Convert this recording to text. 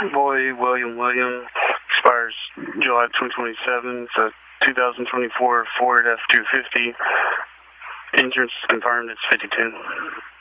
Boy, William, expires July 2027. It's a 2024 Ford F-250. Insurance is confirmed, it's 52.